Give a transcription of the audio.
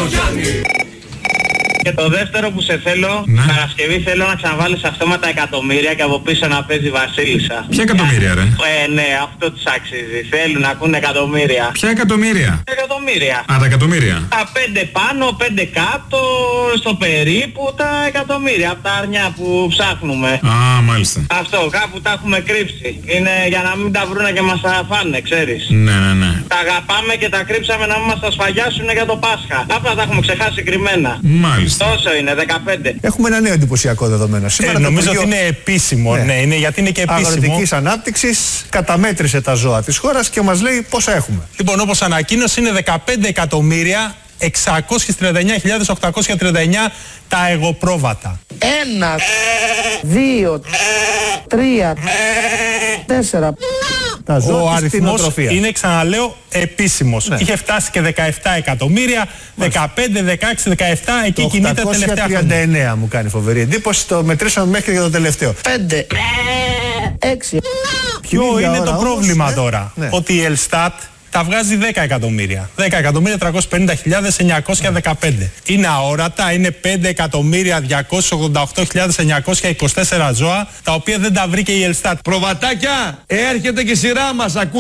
Και το δεύτερο που σε θέλω, Παρασκευή θέλω να ξαναβάλεις αυτόματα εκατομμύρια και από πίσω να παίζει Βασίλισσα. Ποια εκατομμύρια ρε? Ναι, αυτό τους αξίζει. Θέλουν να ακούνε εκατομμύρια. Ποια εκατομμύρια? Εκατομμύρια. Α, τα εκατομμύρια. Τα 5 πάνω, 5 κάτω, στο περίπου τα εκατομμύρια. Από τα αρνιά που ψάχνουμε. Α, μάλιστα. Αυτό, κάπου τα έχουμε κρύψει. Είναι για να μην τα βρούνε και μας τα φάνε, ξέρεις. Ναι. Τα αγαπάμε και τα κρύψαμε να μην μας τα σφαγιάσουν για το Πάσχα. Αυτά τα έχουμε ξεχάσει κρυμμένα. Μάλιστα. Τόσο είναι, 15. Έχουμε ένα νέο εντυπωσιακό δεδομένο. Σήμερα νομίζω ότι είναι επίσημο. Ναι, είναι, γιατί είναι και επίσημο. Αγροτικής ανάπτυξης καταμέτρησε τα ζώα της χώρας και μας λέει πόσα έχουμε. Λοιπόν, όπως ανακοίνωσε, είναι 15.639.839 τα εγωπρόβατα. 1, 2, 3, 4. Ο αριθμός είναι, ξαναλέω, επίσημος. Ναι. Είχε φτάσει και 17 εκατομμύρια, 15, 16, 17, εκεί κινείται τελευταία χρόνια. 39 μου κάνει φοβερή εντύπωση, το μετρήσαμε μέχρι και το τελευταίο. 5, 6. Ποιο είναι το πρόβλημα τώρα? Ναι. Ότι η Ελστάτ τα βγάζει 10 εκατομμύρια. 10.350.915. Είναι αόρατα, είναι 5.288.924 ζώα, τα οποία δεν τα βρήκε η Ελστάτ. Προβατάκια, έρχεται και η σειρά μας, ακούστε.